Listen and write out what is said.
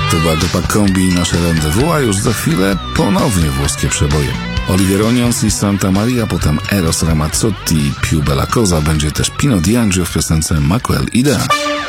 To była grupa Combi i nasze rendezvous, a już za chwilę ponownie włoskie przeboje. Olivier Onions i Santa Maria, potem Eros Ramazzotti i Più Bella Cosa, będzie też Pino D'Angio w piosence Maquel Idea.